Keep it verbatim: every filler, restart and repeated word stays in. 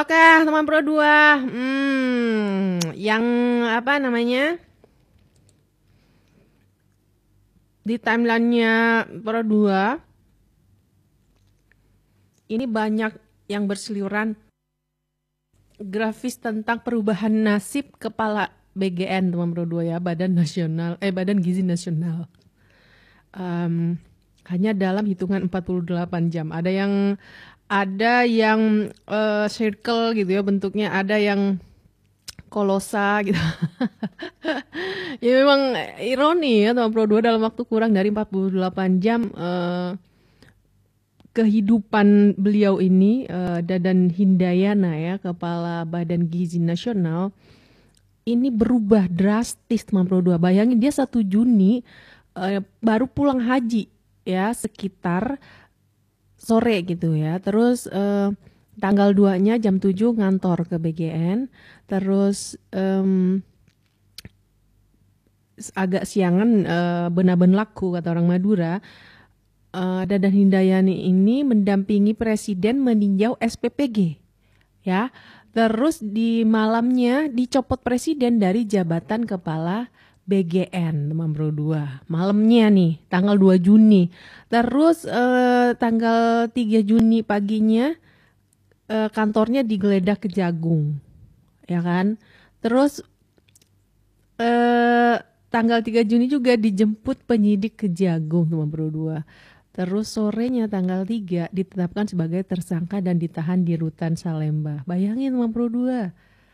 Oke, teman Pro dua. Hmm, yang apa namanya? Di timelinenya Pro dua ini banyak yang berseliweran grafis tentang perubahan nasib kepala B G N, teman Pro dua ya, Badan Nasional eh Badan Gizi Nasional. Um, hanya dalam hitungan empat puluh delapan jam. Ada yang ada yang uh, circle gitu ya bentuknya, ada yang kolosa gitu. Ya memang ironi ya teman Pro dua, dalam waktu kurang dari empat puluh delapan jam uh, kehidupan beliau ini, uh, Dadan Hindayana ya, Kepala Badan Gizi Nasional, ini berubah drastis teman Pro dua. Bayangin dia satu Juni uh, baru pulang haji ya, sekitar sore gitu ya. Terus uh, tanggal dua-nya jam tujuh ngantor ke B G N. Terus um, agak siangan uh, benar-benar laku kata orang Madura. Uh, Dadan Hindayani ini mendampingi presiden meninjau S P P G ya. Terus di malamnya dicopot presiden dari jabatan kepala B G N, teman Pro dua. Malamnya nih, tanggal dua Juni. Terus uh, tanggal tiga Juni paginya uh, kantornya digeledah ke Jagung. Ya kan? Terus uh, tanggal tiga Juni juga dijemput penyidik ke Jagung, teman Pro dua. Terus sorenya tanggal tiga ditetapkan sebagai tersangka dan ditahan di Rutan Salemba. Bayangin teman Pro dua.